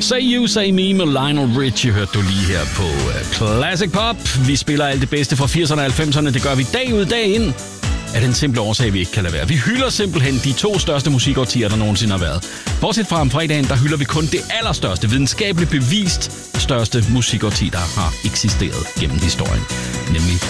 Say You, Say Me med Lionel Richie hørte du lige her på Classic Pop. Vi spiller alt det bedste fra 80'erne og 90'erne. Det gør vi dag ud dag ind. Af den simple årsag, vi ikke kan lade være. Vi hylder simpelthen de 2 største musikårtier, der nogensinde har været. Bortset fra om fredagen, der hylder vi kun det allerstørste, videnskabeligt bevist største musikårti, der har eksisteret gennem historien. Nemlig